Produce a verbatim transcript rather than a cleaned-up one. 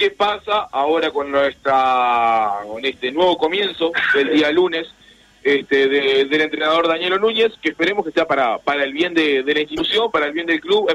qué pasa ahora con nuestra con este nuevo comienzo del día lunes este de, del entrenador Danielo Núñez, que esperemos que sea para para el bien de, de la institución, para el bien del club.